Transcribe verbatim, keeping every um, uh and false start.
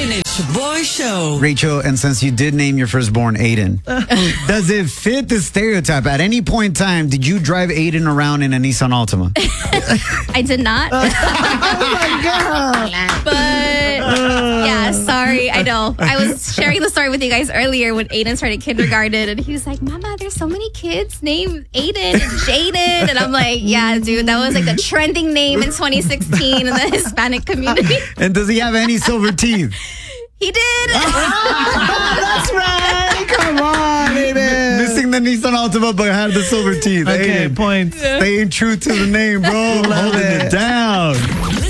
It's Boy Show. Rachel, and since you did name your firstborn Aiden, does it fit the stereotype? At any point in time, did you drive Aiden around in a Nissan Altima? I did not. Oh my God. But yeah, sorry. I know. I was sharing the story with you guys earlier when Aiden started kindergarten, and he was like, Mama, there's so many kids named Aiden and Jaden. And I'm like, yeah, dude, that was like the trending name in twenty sixteen in the Hispanic community. And does he have any silver teeth? He did. That's right. Come on, Aiden. Missing the Nissan Altima, but had the silver teeth. Okay, Aiden, points. staying true to the name, bro. Holding it down.